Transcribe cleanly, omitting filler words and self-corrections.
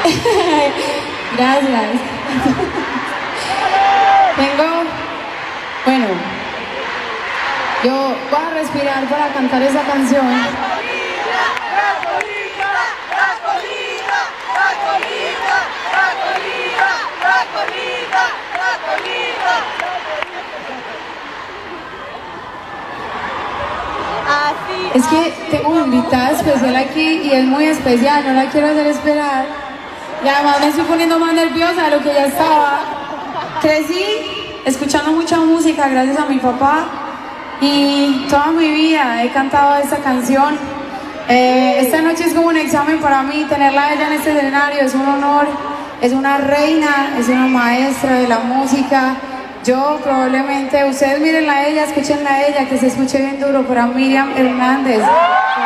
Gracias. Bueno, yo voy a respirar para cantar esa canción. Es que tengo una invitada especial aquí y es muy especial, no la quiero hacer esperar. Y además me estoy poniendo más nerviosa de lo que ya estaba. Crecí escuchando mucha música gracias a mi papá y toda mi vida he cantado esta canción. Esta noche es como un examen para mí, tenerla a ella en este escenario es un honor. Es una reina, es una maestra de la música. Yo probablemente, ustedes mírenla a ella, escúchenla a ella, que se escuche bien duro, para Miriam Hernández.